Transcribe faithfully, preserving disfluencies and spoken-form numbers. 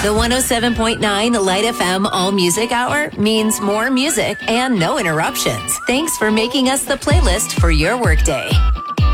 The one oh seven point nine Light F M All Music Hour means more music and no interruptions. Thanks for making us the playlist for your workday.